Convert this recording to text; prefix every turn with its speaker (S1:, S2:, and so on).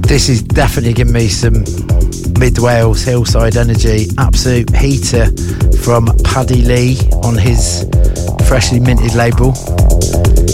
S1: This is definitely giving me some Mid Wales hillside energy. Absolute heater from Paddy Lee on his freshly minted label.